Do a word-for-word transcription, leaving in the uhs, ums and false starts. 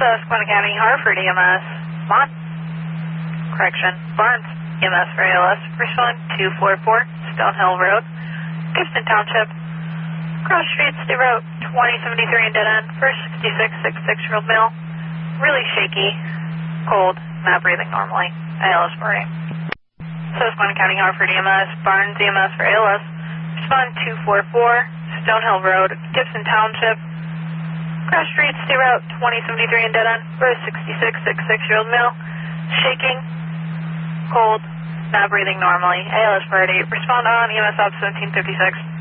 Susquehanna County, Hartford E M S. Mon. Correction. Barnes E M S for A L S. Respond two four four, Stonehill Road, Gibson Township. Cross Street, State Route twenty seventy-three in dead end. First sixty-six, sixty-six-year-old male. Really shaky, cold, not breathing normally. A L S reporting. Susquehanna County, Hartford E M S. Barnes E M S for A L S. Respond two four four, Stonehill Road, Gibson Township. Cross Street, State Route twenty seventy-three in dead end. First sixty-six, sixty-six-year-old male. Shaking, cold, not breathing normally. A L S party. Respond on E M S op seventeen fifty-six.